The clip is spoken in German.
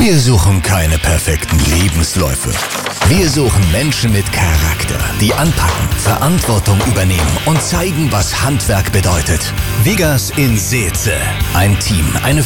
Wir suchen keine perfekten Lebensläufe. Wir suchen Menschen mit Charakter, die anpacken, Verantwortung übernehmen und zeigen, was Handwerk bedeutet. Wiggers in Seetze. Ein Team, eine